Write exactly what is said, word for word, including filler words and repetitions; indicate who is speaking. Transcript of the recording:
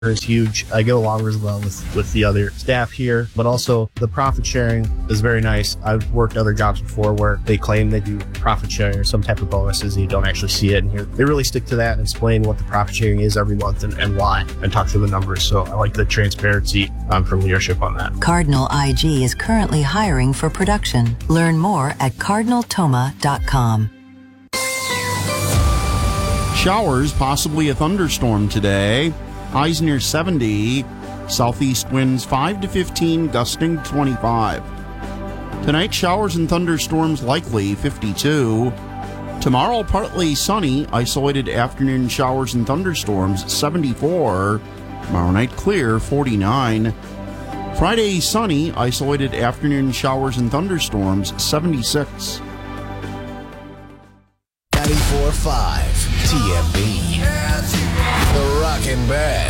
Speaker 1: is huge. I get along really well with, with the other staff here, but also the profit sharing is very nice. I've worked other jobs before where they claim they do profit sharing or some type of bonuses and you don't actually see it. And here they really stick to that and explain what the profit sharing is every month and, and why, and talk through the numbers. So I like the transparency um, from leadership on that.
Speaker 2: Cardinal I G is currently hiring for production. Learn more at cardinal toma dot com.
Speaker 3: Showers, possibly a thunderstorm today. Highs near seventy. Southeast winds five to fifteen, gusting to twenty-five. Tonight, showers and thunderstorms likely, fifty-two. Tomorrow, partly sunny. Isolated afternoon showers and thunderstorms, seventy-four. Tomorrow night, clear, forty-nine. Friday, sunny. Isolated afternoon showers and thunderstorms, seventy-six.
Speaker 4: ninety-four point five T M B. The Rockin' Bed.